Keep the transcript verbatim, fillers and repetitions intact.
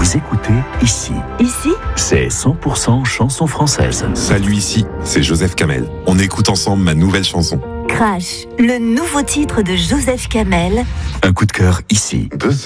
Vous écoutez Ici. Ici, C'est cent pour cent chanson française. Salut, ici, c'est Joseph Kamel. On écoute ensemble ma nouvelle chanson. Crash, le nouveau titre de Joseph Kamel. Un coup de cœur ici. Buzz